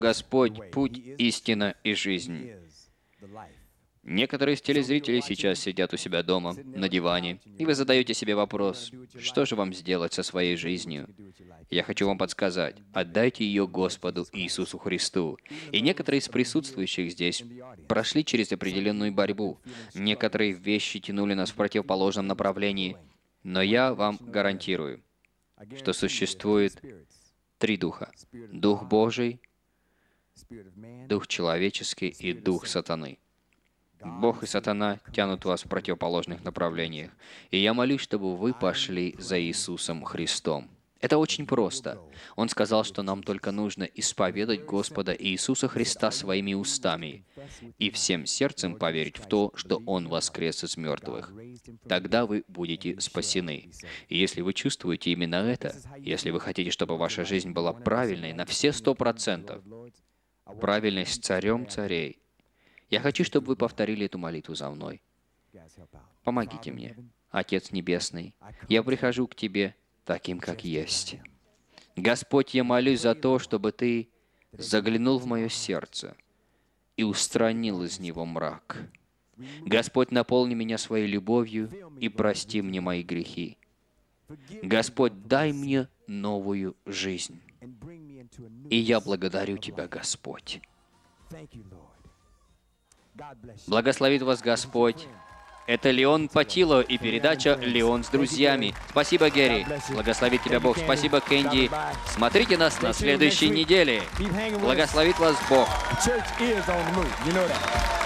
Господь — путь, истина и жизнь. Некоторые из телезрителей сейчас сидят у себя дома, на диване, и вы задаете себе вопрос, что же вам сделать со своей жизнью? Я хочу вам подсказать, отдайте ее Господу Иисусу Христу. И некоторые из присутствующих здесь прошли через определенную борьбу. Некоторые вещи тянули нас в противоположном направлении. Но я вам гарантирую, что существует три духа. Дух Божий, дух человеческий и дух сатаны. Бог и сатана тянут вас в противоположных направлениях. И я молюсь, чтобы вы пошли за Иисусом Христом. Это очень просто. Он сказал, что нам только нужно исповедать Господа Иисуса Христа своими устами и всем сердцем поверить в то, что Он воскрес из мертвых. Тогда вы будете спасены. И если вы чувствуете именно это, если вы хотите, чтобы ваша жизнь была правильной на все 100%, правильной с Царем царей, я хочу, чтобы вы повторили эту молитву за мной. Помогите мне, Отец Небесный. Я прихожу к Тебе таким, как есть. Господь, я молюсь за то, чтобы Ты заглянул в мое сердце и устранил из него мрак. Господь, наполни меня своей любовью и прости мне мои грехи. Господь, дай мне новую жизнь. И я благодарю Тебя, Господь. Благословит вас Господь. Это Леон Патило и передача «Леон с друзьями». Спасибо, Гэри. Благословит тебя Бог. Спасибо, Кэнди. Смотрите нас на следующей неделе. Благословит вас Бог.